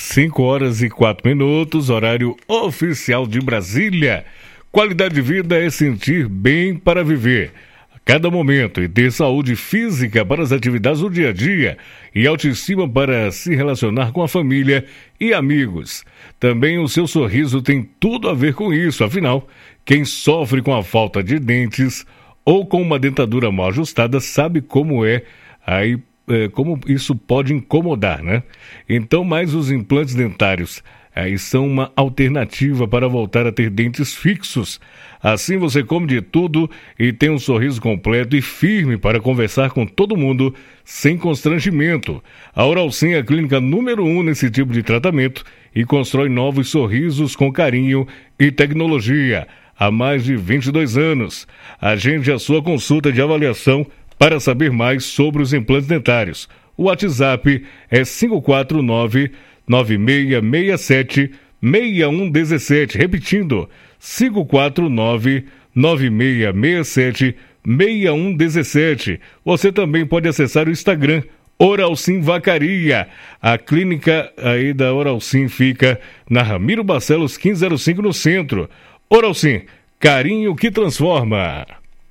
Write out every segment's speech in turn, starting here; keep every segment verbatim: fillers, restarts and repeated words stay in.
cinco horas e quatro minutos, horário oficial de Brasília. Qualidade de vida é sentir bem para viver a cada momento e ter saúde física para as atividades do dia a dia e autoestima para se relacionar com a família e amigos. Também o seu sorriso tem tudo a ver com isso, afinal, quem sofre com a falta de dentes ou com uma dentadura mal ajustada sabe como é aí como isso pode incomodar, né? Então, mais os implantes dentários aí são uma alternativa para voltar a ter dentes fixos. Assim você come de tudo e tem um sorriso completo e firme para conversar com todo mundo sem constrangimento. A Oralsim é a clínica número um nesse tipo de tratamento e constrói novos sorrisos com carinho e tecnologia há mais de vinte e dois anos. Agende a sua consulta de avaliação para saber mais sobre os implantes dentários. O WhatsApp é cinco quatro nove, nove seis seis sete, seis um um sete. Repetindo, cinco quatro nove, nove seis seis sete, seis um um sete. Você também pode acessar o Instagram Oralsim Vacaria. A clínica aí da Oralsim fica na Ramiro Barcelos quinze zero cinco no centro. Oralsim, carinho que transforma.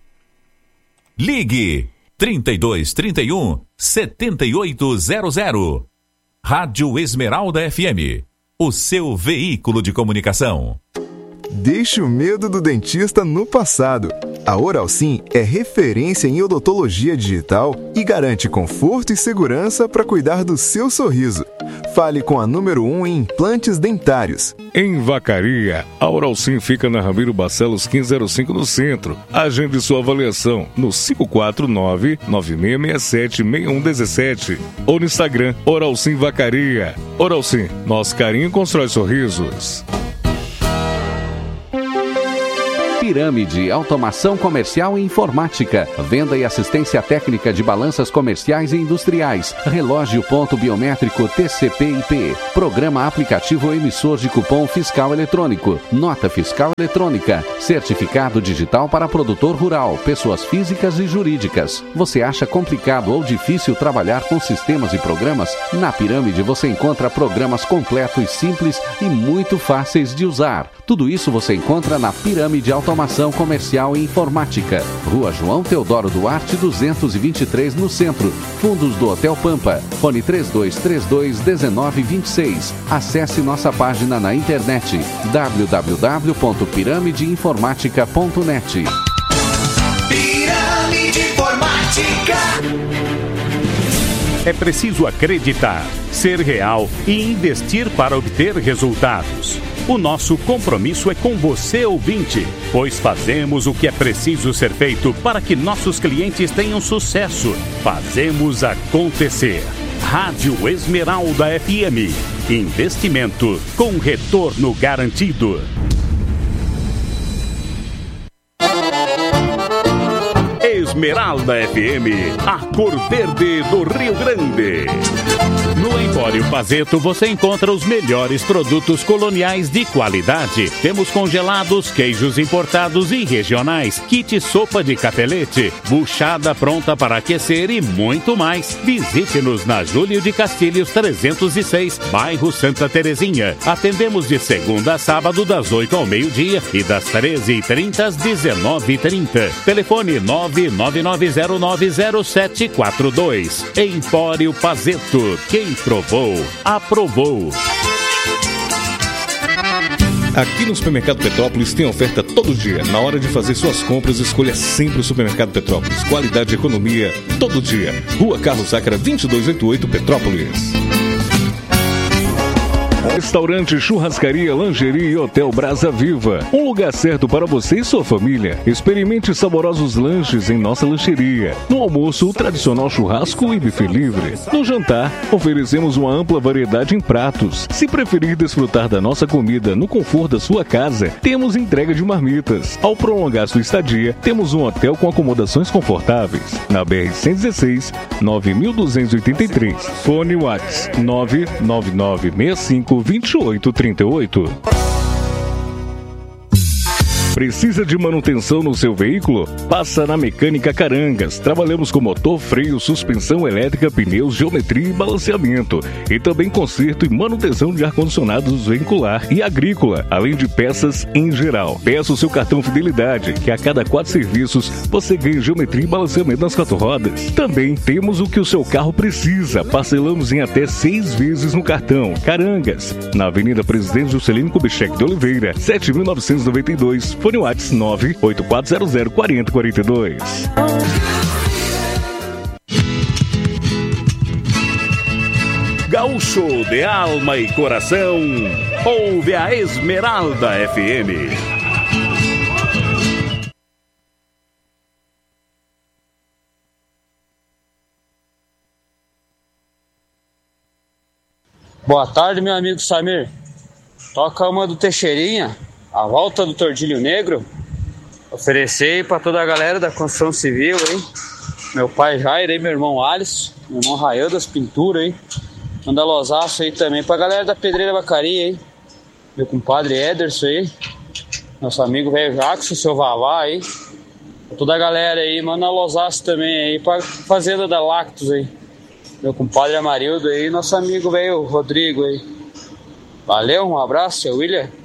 Ligue trinta e dois, trinta e um, setenta e oito zero zero. Rádio Esmeralda F M, o seu veículo de comunicação. Deixe o medo do dentista no passado. A Oralsim é referência em odontologia digital e garante conforto e segurança para cuidar do seu sorriso. Fale com a número um em implantes dentários. Em Vacaria, a Oralsim fica na Ramiro Barcelos quinze zero cinco no centro. Agende sua avaliação no cinco quatro nove, nove seis seis sete, seis um um sete ou no Instagram Oralsim Vacaria. Oralsim, nosso carinho constrói sorrisos. Pirâmide, automação comercial e informática, venda e assistência técnica de balanças comerciais e industriais, relógio ponto biométrico T C P I P, programa aplicativo emissor de cupom fiscal eletrônico, nota fiscal eletrônica, certificado digital para produtor rural, pessoas físicas e jurídicas. Você acha complicado ou difícil trabalhar com sistemas e programas? Na Pirâmide você encontra programas completos, simples e muito fáceis de usar. Tudo isso você encontra na Pirâmide Automação Comercial e Informática. Rua João Teodoro Duarte, duzentos e vinte e três, no centro. Fundos do Hotel Pampa. Fone três dois três dois, um nove dois seis. Acesse nossa página na internet w w w ponto pirâmide informática ponto net. Pirâmide Informática. É preciso acreditar, ser real e investir para obter resultados. O nosso compromisso é com você, ouvinte, pois fazemos o que é preciso ser feito para que nossos clientes tenham sucesso. Fazemos acontecer. Rádio Esmeralda F M. Investimento com retorno garantido. Esmeralda F M, a cor verde do Rio Grande. No Empório Pazeto você encontra os melhores produtos coloniais de qualidade. Temos congelados, queijos importados e regionais, kit sopa de capelete, buchada pronta para aquecer e muito mais. Visite-nos na Júlio de Castilhos trezentos e seis, bairro Santa Terezinha. Atendemos de segunda a sábado das oito ao meio-dia e das treze e trinta às dezenove e trinta. Telefone nove nove nove zero nove zero sete quatro dois. Empório Pazeto. Quem provou, aprovou. Aqui no Supermercado Petrópolis tem oferta todo dia. Na hora de fazer suas compras, escolha sempre o Supermercado Petrópolis. Qualidade e economia todo dia. Rua Carlos Sacra, vinte e dois oitenta e oito, Petrópolis. Restaurante, churrascaria, lingerie e Hotel Brasa Viva. Um lugar certo para você e sua família. Experimente saborosos lanches em nossa lancheria. No almoço, o tradicional churrasco e buffet livre. No jantar, oferecemos uma ampla variedade em pratos. Se preferir desfrutar da nossa comida no conforto da sua casa, temos entrega de marmitas. Ao prolongar sua estadia, temos um hotel com acomodações confortáveis. Na B R cento e dezesseis, nove mil duzentos e oitenta e três. Fone WhatsApp nove nove nove seis cinco vinte e oito trinta e oito. Precisa de manutenção no seu veículo? Passa na Mecânica Carangas. Trabalhamos com motor, freio, suspensão elétrica, pneus, geometria e balanceamento. E também conserto e manutenção de ar-condicionados veicular e agrícola, além de peças em geral. Peça o seu cartão Fidelidade, que a cada quatro serviços você ganha geometria e balanceamento nas quatro rodas. Também temos o que o seu carro precisa. Parcelamos em até seis vezes no cartão. Carangas, na Avenida Presidente Juscelino Kubitschek de Oliveira, sete mil novecentos e noventa e dois. Fone WhatsApp nove oito quatro zero zero quatro zero quatro dois. Gaúcho de alma e coração, ouve a Esmeralda F M. Boa tarde, meu amigo Samir. Toca uma do Teixeirinha, A Volta do Tordilho Negro. Oferecer para toda a galera da construção civil, hein? Meu pai Jair, aí, meu irmão Alisson, meu irmão Rael das Pinturas, hein? Manda losaço aí também pra galera da Pedreira Vacaria, hein? Meu compadre Ederson aí, nosso amigo velho Jackson, seu Vavá aí. Pra toda a galera aí, manda losaço também aí pra Fazenda da Lactos aí. Meu compadre Amarildo aí, nosso amigo velho Rodrigo aí. Valeu, um abraço, seu William.